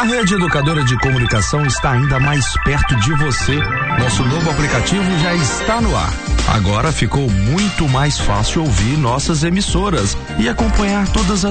A Rede Educadora de Comunicação está ainda mais perto de você. Nosso novo aplicativo já está no ar. Agora ficou muito mais fácil ouvir nossas emissoras e acompanhar todas as